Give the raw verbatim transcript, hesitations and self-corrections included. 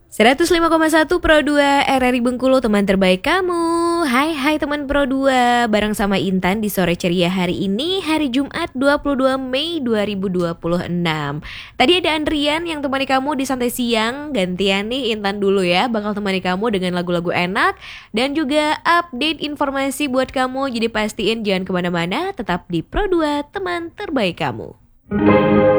seratus lima koma satu Pro dua R R I Bengkulu, teman terbaik kamu. Hai hai teman Pro dua, bareng sama Intan di sore ceria hari ini, hari Jumat dua puluh dua Mei dua ribu dua puluh enam. Tadi ada Andrian yang temani kamu di santai siang. Gantian nih Intan dulu ya, bakal temani kamu dengan lagu-lagu enak dan juga update informasi buat kamu. Jadi pastiin jangan kemana-mana, tetap di Pro dua, teman terbaik kamu.